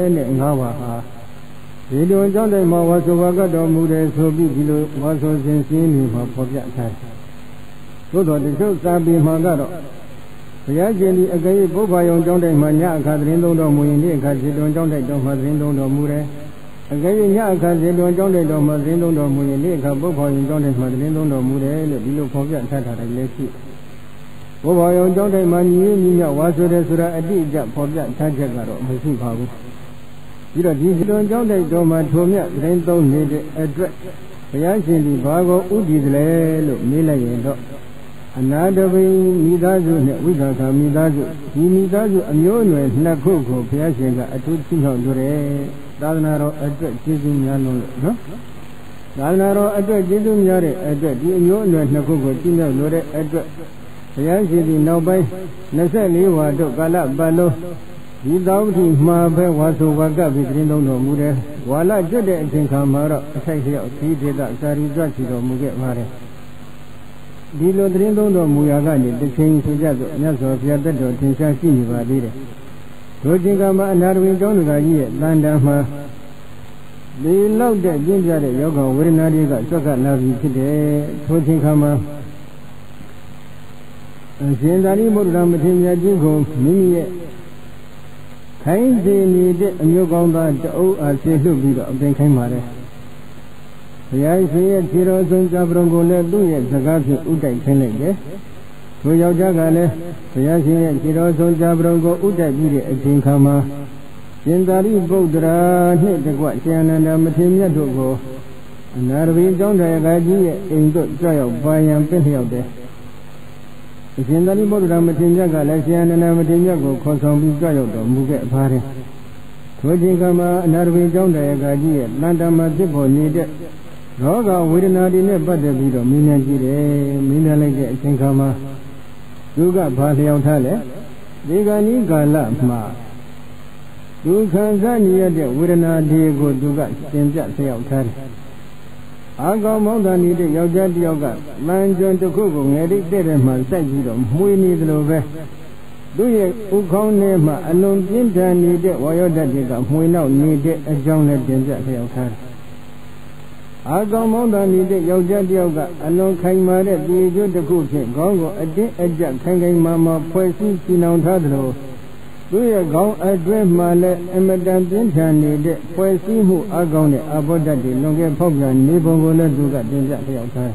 25ဝါဟာဒီလိုကြောင့်တိုင်မှာဝါဆိုဝါကတော်မူတယ်ဆိုပြီးဒီလိုဝါဆိုစဉ်စင်းမျိုးမှာပေါ်ပြထားတယ်။သို့တော်တချို့စာပေမှာကတော့ဘုရားရှင်ဒီအကယ်၍ပုဗ္ဗယုံကြောင့်တိုင်မှာညအခါသတင်းသုံးတော်မူရင်ဒီအခါဇေတုံကြောင့်တိုင်တော်မှာသတင်းသုံးတော်မူတယ်။အကယ်၍ညအခါဇေတုံကြောင့်တိုင်တော်မှာသတင်းသုံးတော်မူရင်ဒီအခါပုဗ္ဗယုံကြောင့်တိုင်မှာသတင်းသုံးတော်မူတယ်လို့ဒီလိုပေါ်ပြထားတာလည်းရှိဘုရားယုံကျောင်းတိုင်းမှာညီညီမြဝါဆိုတယ်ဆိုတာအတိအကျဖော်ပြထားချက်ကတော့မရှိပါဘူးပြီးတော့ဒီလွန်ကျောင်းတိုင်းတော်မှာထိုမြတ်သတင်းသုံးနေတဲ့အတွက်ဘုရားရှင်ဒီဘာကိုဥတည်တယ်လို့မေးလိုက်ရင်တော့ Anadabi Midazu Wikaka Midazu Midazu Amyono Nakuko Piasega Atuchino Dure Dagnaro address Jizum Yano Dagnaro address Jizum Yare address Yono Nakuko Tino Dure address Piasi no by Nasali Wado Gala Balo Without him Mabe Wasu Waga Vitrino Mure Wala Jude and Tinkamara Saisi Tida Sari Jachido Muge Mare Dilo Drindo Muyagani, the king to Jago, Naso Fiato, Tinsaki Vadire. Rojingama and Harvey Donga ye, Landama. They love that ginger yoga, Virinadiga, Soka Navi today, Rojingama. And Sendari Muramatia Jingo, Mini. Kind they needed a new gomba to O as they look of the Kamare. The idea Tiros and Jabrongole do it, the Gazi Uday Penege. To Yajagale, the idea Tiros and Jabrongo Uday Bidi at Tinkama. Sendari Bodra, hit the Guatian and Amatimia to go. And Arvi John Diagaji in good joy of Bayan Penhiode. The Sendari Bodra Matinja Galatian and Amatimia go Kosombi Joy of Muget Pari. To Tinkama and Arvi John Diagaji, Landama Tipo needed. Roga Virinadi but the video, Mina like Tinkama. Duga Pali Outale, Digani Gala Ma. Dukanzania de Virinadi go Duga, Tinja say Outale. Aga Mountain de Yoga Yoga, Manjon to Kugo, Eric Dedema, Sajidom, we need Love. Do you Ukone Ma alone Jinta needed Wayoda Diga, we now needed a John Tinja say Outale. Aga Monda needed Yoga Yoga, and no Kaimare, the cooking, Gongo, a day a jack, hanging Mamma, Poissy, Sinon Tadro. Do you go a dream Male, and Madame Dinta needed Poissy who are gone about that day, Longa Pogla, Nibongola Duga, Dinja Yoga.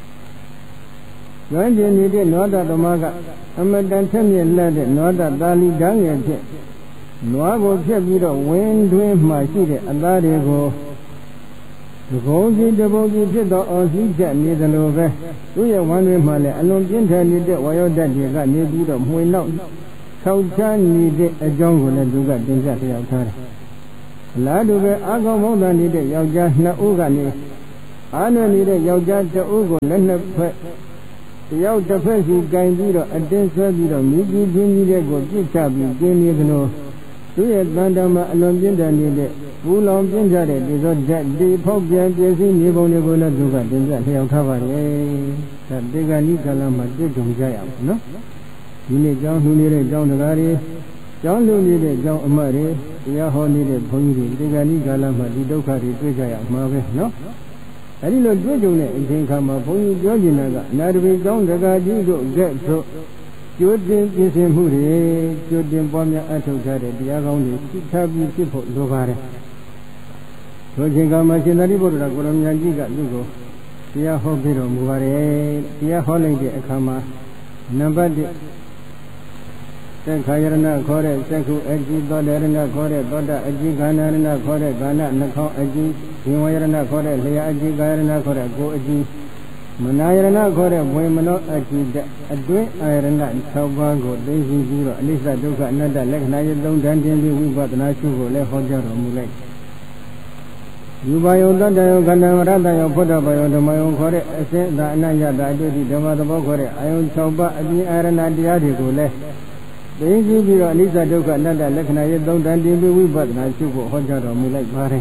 When you needed Noda Domaga, and Madame Tamian led it, Noda Dali Daniel. Noago Cheviro, when dream my city, and there you go. The Goji, the Bogi, the Ozija, near the Love. We are wondering, Male, and no Jinta needed Wayo Daddy got near Buddha, who know. South Chan needed a jungle and Duga, Dinjati Altara. Laduga, Aga Moda needed Yoga, Naugani. Anna needed Yoga, the Ugo, Lena Pet. The Yauta Percy, Gaindiro, a denser video, Migi, Jimmy, go, Gitabi, Jimmy, no. We had Bandama, and no Jinta needed. Full of ginger, the Popian, the Nibonegula Duga, the cover, that Diga Nicola Madjum Jaya, no? You need John who needed John Gary, John who needed John Amari, Yaho needed Pongi, Diga Nicola Madidoka, the Jaya, Marve, no? I didn't know Jujune in Tinkama, Pongi Georginaga, Narvi John the Gadigo, get so. Judin is in Huri, Judin Bomia Atogare, the Agoni, Kitabi Tipo, Logare. Rojinga Machinari Boda, Golomiagiga, Lugo, Tia Hobiro, Muvare, Tia Holiday, Akama, Nabadi, Kayarana, Kore, Seku, Egi, Dodarana, Kore, Doda, Egi, Ganarana, Kore, Gana, Nako, Egi, Himayarana, Kore, Lea, Egi, Garana, Kore, Go Egi, Manayarana, Kore, Wemano, Egi, Adwe, Irana, Saubago, Daisy Zero, Lisa Duka, Nada, Leknaya, don't Dandy, we got Nachu, Le Hojaro, Mulek. You buy on the Ganarada, your Poda by the Mayon Kore, I said that Naya, the Dama the Bokore, I own Sauba, the Iron Adiadigo, Le. The easy Zero, Lisa Duka, Nada, Leknaya, don't Dandy, we got Nachu, Hojaro, Mulek Pare.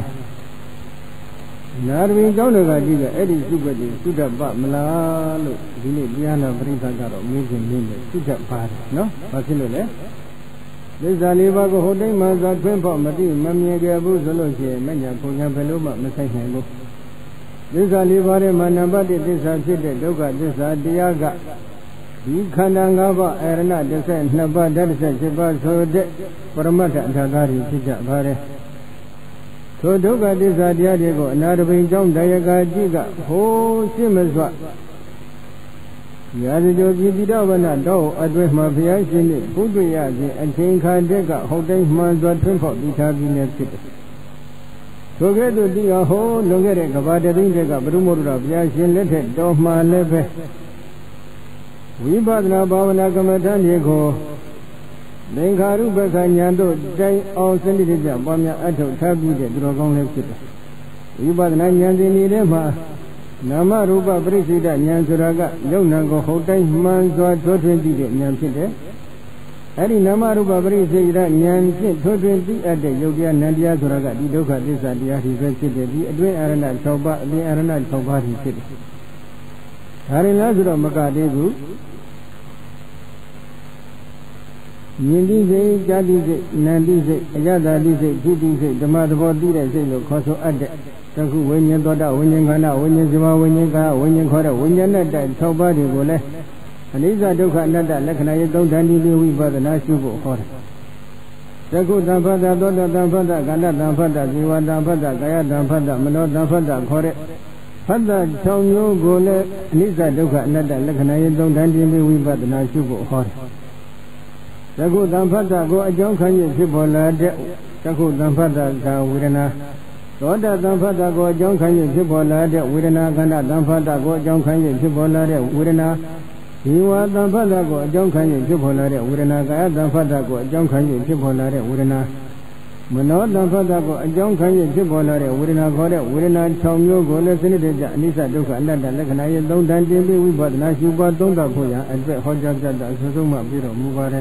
Narvi Jonaga, Eddie Sugadi, Suda Malalo, Diana Brita Garo, Mijin, Suda Pare, no? Facility. This Alibago holding Maza Twimpo, Mati, Mamma Gabu, Zolosi, Mania, Punya Peluma, Messai. This Alibare Manabati, this Asita, Doga, this Adiaga. Kanangaba, Arena, the Saint Naba, that is a Chiba, so de Paramata, Tagari, Tija, Bare. So Doga, this Adiago, Narvi John Diaga, Giga, Ho Simazwa. Yadijo Gidavana, Do, Address Mafia, Puduyazi, and Tinka Dega, holding Mazwa Twimpo, Vitabi City. So get to the whole Longere, Gavada Ringa, Brumura, Yasin, let it, Doma Leve. ဝိပဿနာဘာဝနာကမ္မဋ္ဌာန်းတွေကိုသင်္ခါရုပ္ပခဉာဏ်တို့တိုင်အောင်စနစ်တကျပွားများအထောက်ထားပြီးတဲ့သူတော်ကောင်းလည်းဖြစ်တယ်ဝိပဿနာဉာဏ်စဉ်တွေထဲမှာနာမရူပပရိစ္ဆေဒဉာဏ်ဆိုတာကယုံနာကိုဟုတ်တိုင်းမှန်စွာထွန်းထွင်းသိတဲ့ဉာဏ်ဖြစ်တယ်အဲ့ဒီနာမရူပပရိစ္ဆေဒဉာဏ်ဖြင့်ထွန်းထွင်းသိအပ်တဲ့ယုတ်တရားနံတရားဆိုတာကဒီဒုက္ခသစ္စာတရားဒီပဲဖြစ်တယ်ဒီအတွင်းအာရဏ6ပါးအပြင်အာရဏ6ပါးဒီဖြစ်တယ်ဒါရင်လားဆိုတော့မကသေးဘူးမြင်သိစိတ်ကြားသိစိတ်နာမ်သိစိတ်အယတ္တသိစိတ်ဖြစ်သိစိတ်ဓမ္မသဘောသိတဲ့စိတ်လို့ခေါ်ဆိုအပ်တဲ့သက္ခုဝိညာဉ်သောတာဝိညာဉ်ခန္ဓာဝိညာဉ်ဇမဝိညာဉ်ကာဝိညာဉ်ခေါ်တဲ့ဝိညာဉ်နဲ့တိုက်6ပါးတွေကိုလည်းအနိစ္စဒုက္ခအနတ္တလက္ခဏာရဲ့သုံးဌာန်ဒီဝိပဿနာရှုဖို့ဟောတယ်သက္ခုတံဖတ်တာသောတာတံဖတ်တာကန္တတံဖတ်တာဇေဝတံဖတ်တာကာယတံဖတ်တာမနောတံဖတ်တာခေါ်တဲ့ဖတ်တာ6မျိုးကိုလည်းအနိစ္စဒုက္ခအနတ္တလက္ခဏာရဲ့သုံးဌာန်ဒီဝိပဿနာရှုဖို့ဟောတယ်သက္ခုတံဖတ်တာကိုအကြောင်းခံရဖြစ်ပေါ်လာတဲ့သက္ခုတံဖတ်တာကဝေဒနာသောတာတံဖတ်တာကိုအကြောင်းခံရဖြစ်ပေါ်လာတဲ့ဝေဒနာခန္ဓာတံဖတ်တာကိုအကြောင်းခံရဖြစ်ပေါ်လာတဲ့ဝေဒနာဇေဝတံဖတ်တာကိုအကြောင်းခံရဖြစ်ပေါ်လာတဲ့ဝေဒနာကာယတံဖတ်တာကိုအကြောင်းခံရဖြစ်ပေါ်လာတဲ့ဝေဒနာမနောတံဖတ်တာကိုအကြောင်းခံရဖြစ်ပေါ်လာတဲ့ဝေဒနာခေါ်တဲ့ဝေဒနာ6မျိုးကိုလည်းစနစ်တကျအနိစ္စဒုက္ခအနတ္တလက္ခဏာရဲ့သုံးဌာန်တင်ပြီးဝိပဿနာရှုပွားသုံးသပ်ဖို့ရန်အတွက်ဟောကြားပြတာအဆုံးဆုံးမှပြီးတော်မူပါတယ်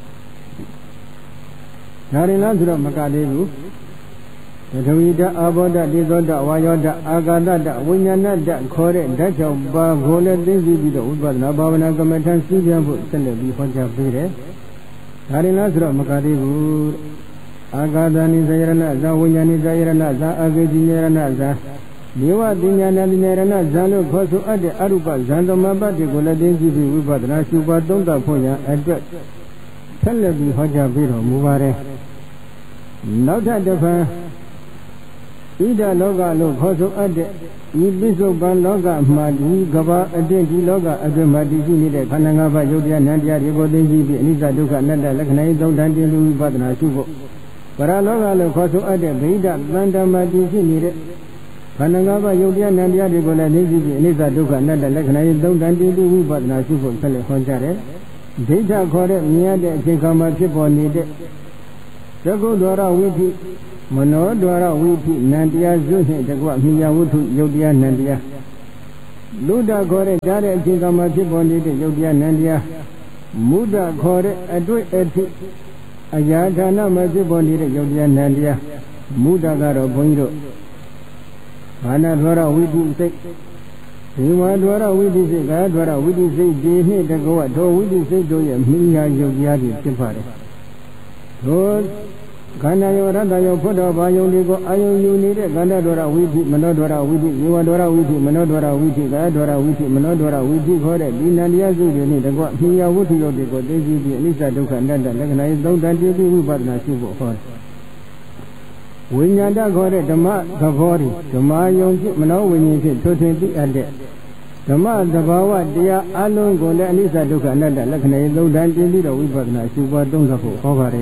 ဒါရင်လားဆိုတော့မကသေးဘူးပထဝီဓာတ်အာဘောဓာတ်ဒေဇောဓာတ်ဝါယောဓာတ်အာကာသဓာတ်ဝိညာဏဓာတ်ခေါ်တဲ့ဓာတ်6ပါးကိုလည်းသိသိပြီးတော့ဝိပဿနာဘာဝနာကမ္မထံစီးပြန်ဖို့ဆက်လက်ပြီးဟောကြားပေးတယ်ဒါရင်လားဆိုတော့မကသေးဘူးအာကာသနိဇယရဏဇာဝိညာဏိဇယရဏဇာအာဂေတိယရဏဇာဒေဝတိညာဏတိယရဏဇာလို့ခေါ်ဆိုအပ်တဲ့အရုပဇံသမပတ်တွေကိုလည်းသိသိပြီးဝိပဿနာရှုပွားသုံးသပ်ဖို့ရန်အတွက်ဆက်လက်ပြီးဟောကြားပေးတော်မူပါတယ်နောက်ထပ်တစ်ဖန်ဣဒလောကလို့ခေါ်ဆိုအပ်တဲ့ဤပိစုပန်လောကမှာဒီကဘာအတင့်ဒီလောကအတွင်းမှာတည်ရှိနေတဲ့ခန္ဓာ၅ပါးယုတ်တရားနံတရားတွေကိုသိသိပြီးအနိစ္စဒုက္ခအနတ္တလက္ခဏာသုံးဌာန်တင်လူဝိပဿနာရှုဖို့ပရလောကလို့ခေါ်ဆိုအပ်တဲ့ဗိဓသန္တမှာတည်ရှိနေတဲ့ခန္ဓာ၅ပါးယုတ်တရားနံတရားတွေကိုလည်းသိသိပြီးအနိစ္စဒုက္ခအနတ္တလက္ခဏာသုံးဌာန်တင်လူဝိပဿနာရှုဖို့ဆက်လက်ဟောကြားတယ်ဒိဋ္ဌခေါ်တဲ့မြင်ရတဲ့အချိန်ခါမှာဖြစ်ပေါ်နေတဲ့သက္ကုဒ္ဒရဝိธิမနောဒ္ဒရဝိธิနံတရားဇုနှင့်တကွမိယဝုထုယုတ်တရားနံတရားလုဒ္ဒခေါ်တဲ့ကြားတဲ့အချိန်ခါမှာဖြစ်ပေါ်နေတဲ့ယုတ်တရားနံတရားမုဒ္ဒခေါ်တဲ့အတွေ့အထိအရာဌာနမှာဖြစ်ပေါ်နေတဲ့ယုတ်တရားနံတရားမုဒ္ဒကတော့ဘုန်းကြီးတို့ဘာနာဒ္ဒရဝိธิစိတ်ဒီဝါဒ္ဒရဝိธิစိတ်ကာယဒ္ဒရဝိธิစိတ်ဒီနှင့်တကွထိုဝိธิစိတ်တို့ရဲ့မိယာယုတ်တရားတွေဖြစ်ပါတယ်ထိုခန္ဓာယောရတ္တယောဖွတ်တော်ဘာယုံတွေကိုအာယုံယူနေတဲ့ခန္ဓာဒ္ဒရဝိธิမနောဒ္ဒရဝိธิဇေဝဒ္ဒရဝိธิမနောဒ္ဒရဝိธิကာယဒ္ဒရဝိธิမနောဒ္ဒရဝိธิခေါ်တဲ့ဒီနန္တရားစုတွေနဲ့တကွမိယာဝုထုယုတ်တွေကိုသိသိပြီးအနိစ္စဒုက္ခအနတ္တလက္ခဏာရဲ့သုံးဌာန်တည်ပြီးဝိပဿနာရှုဖို့ဟောတယ်ဝိညာဏခေါ်တဲ့ဓမ္မသဘောတွေဓမ္မယုံဖြစ်မနောဝိညာဉ်ဖြစ်ထွန်းထွန်းသိအပ်တဲ့ဓမ္မသဘာဝတရားအလုံးကိုလည်းအနိစ္စဒုက္ခအနတ္တလက္ခဏာရဲ့သုံးဌာန်တင်ပြီးတော့ဝိပဿနာရှုပွားသုံးသပ်ဖို့ဟောပါတယ်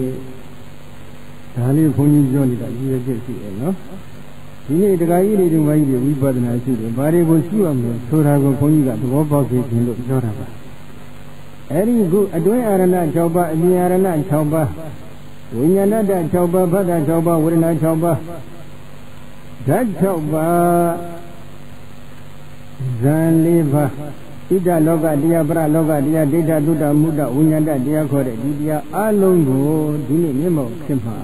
ဒါလေးဘုန်းကြီးပြောနေတာရည်ရွယ်ချက်ရှိတယ်နော်ဒီနေ့တရားကြီးတွေဒီမကြီးတွေဝိပဿနာရှုတယ်ဘာတွေကိုရှုရမလဲဆိုတာကိုဘုန်းကြီးကသဘောပေါက်စေခြင်းလို့ပြောတာပါအဲ့ဒီခုအတွင်းအာရဏ6ပါးအပြင်အာရဏ6ပါးဝိညာဏတ္တ6ပါးဖတ်တာ6ပါးဝေဒနာ6ပါးဓာတ်6ပါးဇန်4ပါးဣဒလောကတရားပရလောကတရားဒိဋ္ဌသုတ္တမုဒ္ဒဝိညာဏတရားခေါ်တဲ့ဒီတရားအလုံးကိုဒီနေ့မျက်မှောက်ဖြစ်မှာ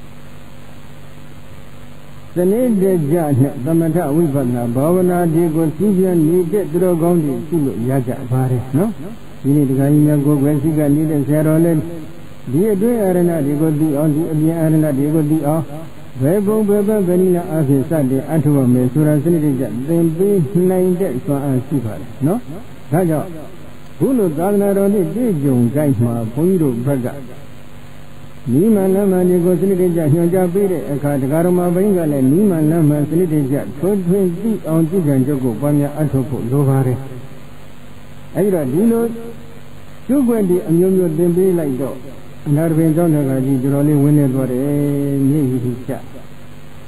စနစ်တကျနဲ့သမထဝိပဿနာဘာဝနာတွေကိုသိပြန်နေတဲ့သူတော်ကောင်းတွေရှိလို့ရကြပါတယ်နော်ဒီနေ့တရားကြီးများကိုယ်ွယ်ရှိကနေတဲ့ဆရာတော်လည်းဒီအတွင်းအာရဏတွေကိုသိအောင်ဒီအပြင်အာရဏတွေကိုသိအောင်ဘယ်ပုံဘယ်ဘက်ဗဏိနာအဖြစ်စတဲ့အထုဝမေဆိုတာစနစ်တကျသင်ပေးနိုင်တဲ့စွမ်းအားရှိပါတယ်နော်ဒါကြောင့်ဘုလိုသာသနာတော်နဲ့ပြည့်စုံကြိုက်မှာဘုန်းကြီးတို့ဘက်ကနိမန်လမ်းမှန်တွေကိုစနစ်တကျညွှန်ကြားပေးတဲ့အခါတရားတော်မှာဘိန်းကလည်းနိမန်လမ်းမှန်စနစ်တကျထွန်းထွင်းသိအောင်ကြည်ကြံကြုတ်ကိုပွားများအထောက်ဖို့လိုပါတယ်အဲဒီတော့ဒီလိုကျုပ်ွက်ဒီအမျိုးမျိုးသင်ပေးလိုက်တော့အနာတပင်ကျောင်းတော်ကကြီးတော်တော်လေးဝင်းနေသွားတယ်မြင့်ကြီးချ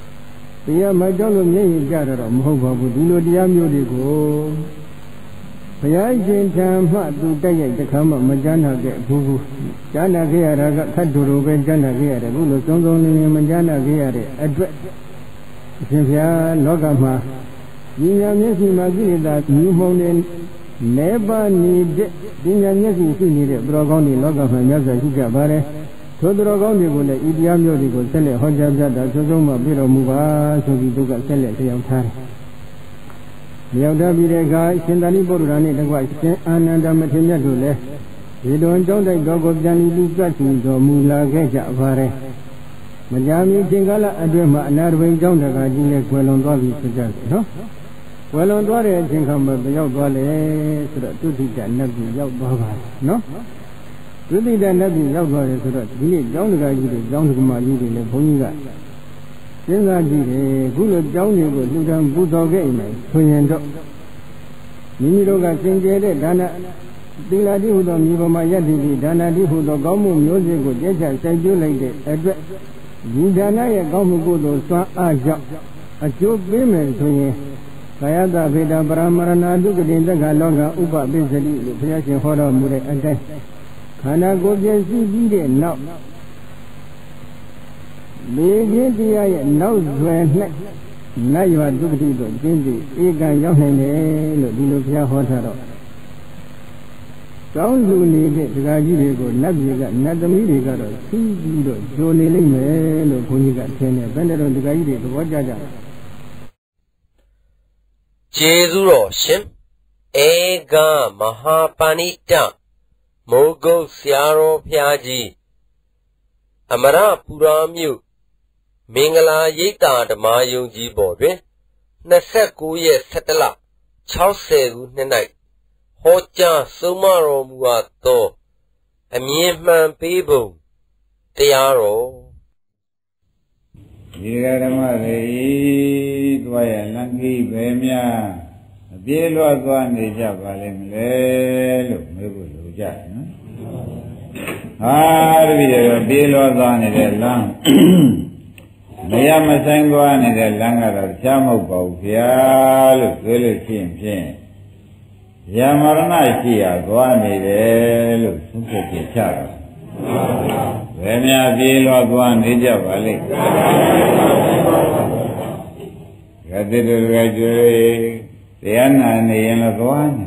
တရားမကြောက်လို့မြင့်ကြီးကြတော့မဟုတ်ပါဘူးဒီလိုတရားမျိုးတွေကိုဘုရားရှင်ဓမ္မသူတက်ရဲ့တခါမှမကြားနာခဲ့ဘူးကြားနာခဲ့ရတာကခတ်တူတူပဲကြားနာခဲ့ရတယ်ခုလိုစုံစုံလင်လင်မကြားနာခဲ့ရတဲ့အတွက်အရှင်ဘုရားလောကမှာဉာဏ်မျက်စိမှာကိလေသာမြူမှုန်နေနေပါနေတဲ့ဉာဏ်မျက်စိရှိနေတဲ့သူတော်ကောင်းတွေလောကမှာမြတ်စွာရှိကြပါတယ်ထိုသူတော်ကောင်းတွေကိုလည်းဤတရားမျိုးတွေကိုဆက်လက်ဟောကြားပြတာဆုံးဆုံးမှပြတော်မူပါဆိုပြီးသူကဆက်လက်တရားထားတယ်။မြောက်တပြီးတဲ့အခါရှင်သာရိပုတ္တရာနှင့်တကွရှင်အာနန္ဒမထေရမြတ်တို့လည်းဒီတော်ကျောင်းတိုက်တော်ကိုပြန်ပြီးပြတ်ချီတော်မူလာခဲ့ကြပါတယ်။မကြာမီချိန်ကာလအတွင်းမှာအနာတပိန်ကျောင်းတကာကြီးလည်းကွယ်လွန်သွားပြီဖြစ်ကြတယ်နော်။ကွယ်လွန်သွားတဲ့အချိန်ခါမှာရောက်သွားလေဆိုတော့တုဋ္ဌိတနတ်ကြီးရောက်သွားပါနော်။ဒုတိယနတ်ပြည်ရောက်သွားတယ်ဆိုတော့ဒီနေ့ကျောင်းတကာကြီးတွေကျောင်းတက္ကမကြီးတွေလည်းဘုန်းကြီးကစဉ်းစားကြည့်တယ်ခုလိုကျောင်းတွေကိုလှူဒါန်းပူဇော်ခဲ့ရင်ဆိုရင်တော့မိမိတို့ကစင်ကြယ်တဲ့ဒါနသီလတိဟုသောမြေပေါ်မှာယက်တည်ပြီးဒါနတိဟုသောကောင်းမှုမျိုးစေ့ကိုကျက်ချစိုက်ကျိုးလိုက်တဲ့အတွက်ဒီဒါနရဲ့ကောင်းမှုကိုယ်တော်စွမ်းအားကြောင့်အကျိုးပေးမယ်ဆိုရင်ကာယတဖေတပရမရဏဒုက္ခတိတက္ခလောကဥပပိစ္ဆတိလို့ဘုရားရှင်ဟောတော်မူတဲ့အတိုင်းခန္ဓာကိုယ်ပြည့်စုံပြီးတဲ့နောက်လေခြင်းတရားရဲ့နောက်ွယ်၌နတ်ရွာဒုက္ခတိတို့ကျင်းပြီးဧကံရောက်နိုင်တယ်လို့ဒီလိုဘုရားဟောထားတော့ကောင်းလူနေတဲ့ဒကာကြီးတွေကိုနတ်ပြည်ကနတ်သမီးတွေကတော့သိပြီးတော့ဂျိုနေလိမ့်မယ်လို့ဘုန်းကြီးကထင်တယ်ဘယ်နဲ့တော့ဒကာကြီးတွေသဘောကျကြတယ်ကျေးဇူးတော်ရှင်ဧကမဟာပဏိတမိုးကုတ်ဆရာတော်ဘုရားကြီးအမရပူရာမြို့မင်္ဂလာရိပ်သာဓမ္မယုံကြီးပေါ်တွင်29ရက်17လ60ခုနှစ်၌ဟောကြားဆုံးမတော်မူအပ်သောအမြင်မှန်ပေးပုံတရားတော်ဒီဓမ္မတွေတွားရလန်ကြီးပဲများအပြေးလွှတ်သွားနေကြပါလိမ့်မလဲလို့မေးဖို့လိုကြနော်ဟာတပည့်တော်ပြေးလွှတ်သွားနေတဲ့လမ်းမရမဆိုင်သွားနေတဲ့လမ်းကတော့ရှားမဟုတ်ပါဘူးဗျာလို့ပြောလို့ရှိရင်ဖြင့်ယမရဏရှိရသွားနေတယ်လို့သုံးဖြတ်ပြချတော့ဘယ်များပြေးလွှတ်သွားနေကြပါလိမ့်ကတိတော်ကကျွေးတရားနာနေရင်လည်းသွားနေ